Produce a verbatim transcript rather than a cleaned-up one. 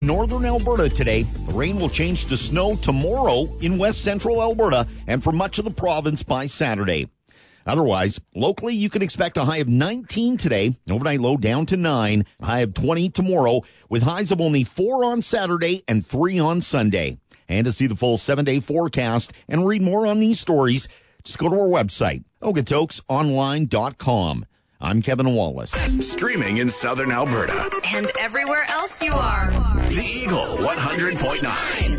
northern Alberta today. The rain will change to snow tomorrow in west central Alberta and for much of the province by Saturday. Otherwise, locally, you can expect a high of nineteen today, overnight low down to nine, a high of twenty tomorrow, with highs of only four on Saturday and three on Sunday. And to see the full seven-day forecast and read more on these stories, just go to our website, okotoks online dot com. I'm Kevin Wallace. Streaming in southern Alberta. And everywhere else you are. The Eagle one hundred point nine.